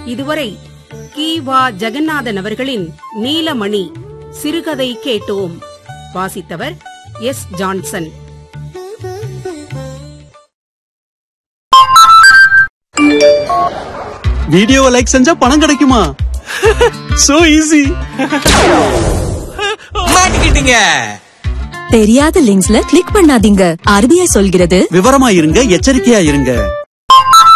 இதுவரை கி.வா. ஜெகநாதன் அவர்களின் நீலமணி சிறுகதை கேட்டோம். வாசித்தவர் எஸ். ஜான்சன். வீடியோவை லைக் செஞ்சா பணம் கிடைக்குமா? So easy. மாட்டிக்கிட்டீங்க. தெரியாத லிங்க்ஸ்ல கிளிக் பண்ணாதீங்க. RBI சொல்கிறது, விவரமா இருங்க, எச்சரிக்கையா இருங்க.